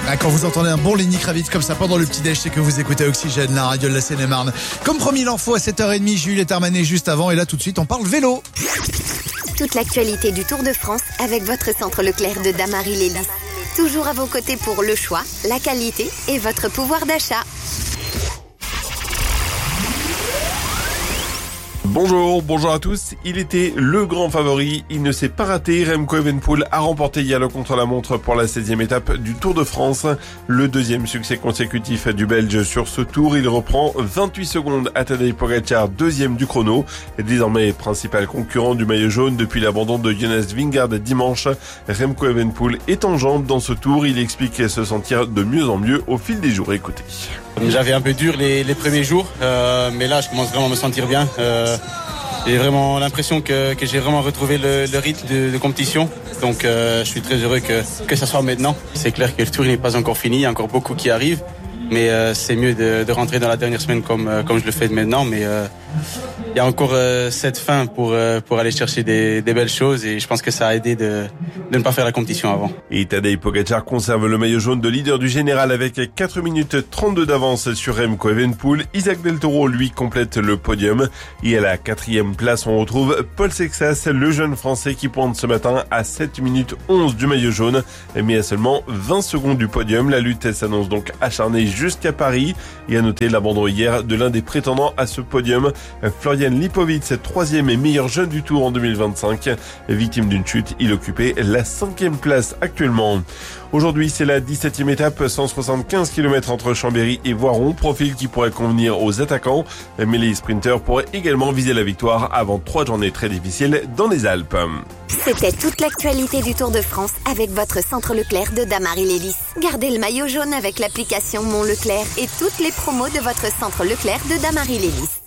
Ah, quand vous entendez un bon Lenny Kravitz comme ça pendant le petit-déj, c'est que vous écoutez Oxygène, la radio de la Seine-et-Marne. Comme promis, l'info à 7h30, Juliette Armanet juste avant. Et là, tout de suite, on parle vélo. Toute l'actualité du Tour de France avec votre centre Leclerc de Damary-Lélis. Toujours à vos côtés pour le choix, la qualité et votre pouvoir d'achat. Bonjour à tous. Il était le grand favori. Il ne s'est pas raté. Remco Evenepoel a remporté hier le contre-la-montre pour la 16e étape du Tour de France. Le deuxième succès consécutif du Belge sur ce tour. Il reprend 28 secondes à Tadej Pogačar, deuxième du chrono. Désormais principal concurrent du maillot jaune depuis l'abandon de Jonas Vingegaard dimanche. Remco Evenepoel est en jambes dans ce tour. Il explique se sentir de mieux en mieux au fil des jours. Écoutez. J'avais un peu dur les premiers jours, mais là je commence vraiment à me sentir bien. J'ai vraiment l'impression que j'ai vraiment retrouvé le rythme de compétition. Donc je suis très heureux que ça soit maintenant. C'est clair que le tour n'est pas encore fini, il y a encore beaucoup qui arrivent. Mais c'est mieux de rentrer dans la dernière semaine comme je le fais maintenant. Mais il y a encore cette fin pour aller chercher des belles choses. Et je pense que ça a aidé de ne pas faire la compétition avant. Et Tadej Pogačar conserve le maillot jaune de leader du général avec 4 minutes 32 d'avance sur Remco Evenepoel. Isaac Del Toro, lui, complète le podium. Et à la 4e place, on retrouve Paul Sexas, le jeune Français qui pointe ce matin à 7 minutes 11 du maillot jaune. Mais à seulement 20 secondes du podium. La lutte s'annonce donc acharnée jusqu'à Paris. Et à noter l'abandon hier de l'un des prétendants à ce podium, Florian Lipovic, 3e et meilleur jeune du Tour en 2025. Victime d'une chute, il occupait la 5e place actuellement. Aujourd'hui, c'est la 17e étape, 175 km entre Chambéry et Voiron, profil qui pourrait convenir aux attaquants. Mais les sprinters pourraient également viser la victoire avant 3 journées très difficiles dans les Alpes. C'était toute l'actualité du Tour de France avec votre centre Leclerc de Damary-Lélis. Gardez le maillot jaune avec l'application Mon Leclerc et toutes les promos de votre centre Leclerc de Damary-Lélis.